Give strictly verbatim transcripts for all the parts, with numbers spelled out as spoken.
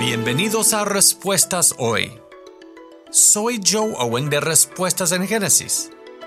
Bienvenidos a Respuestas Hoy. Soy Joe Owen de Respuestas en Génesis.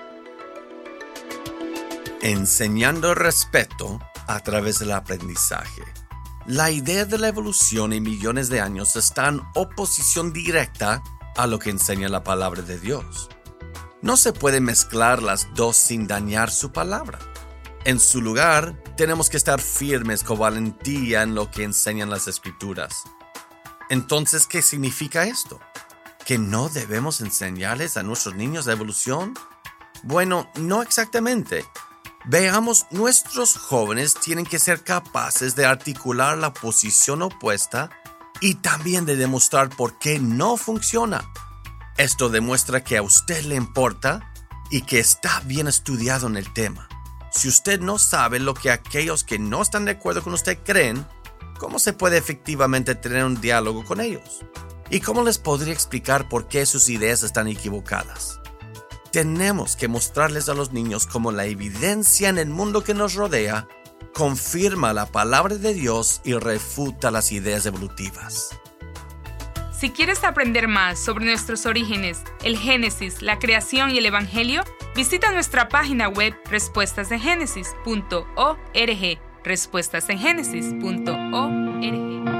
Enseñando respeto a través del aprendizaje. La idea de la evolución en millones de años está en oposición directa a lo que enseña la palabra de Dios. No se puede mezclar las dos sin dañar su palabra. En su lugar, tenemos que estar firmes con valentía en lo que enseñan las Escrituras. Entonces, ¿qué significa esto? ¿Que no debemos enseñarles a nuestros niños la evolución? Bueno, no exactamente. Veamos, nuestros jóvenes tienen que ser capaces de articular la posición opuesta y también de demostrar por qué no funciona. Esto demuestra que a usted le importa y que está bien estudiado en el tema. Si usted no sabe lo que aquellos que no están de acuerdo con usted creen, ¿cómo se puede efectivamente tener un diálogo con ellos? ¿Y cómo les podría explicar por qué sus ideas están equivocadas? Tenemos que mostrarles a los niños cómo la evidencia en el mundo que nos rodea confirma la palabra de Dios y refuta las ideas evolutivas. Si quieres aprender más sobre nuestros orígenes, el Génesis, la creación y el Evangelio, visita nuestra página web respuestas en génesis punto org. respuestas en génesis punto org.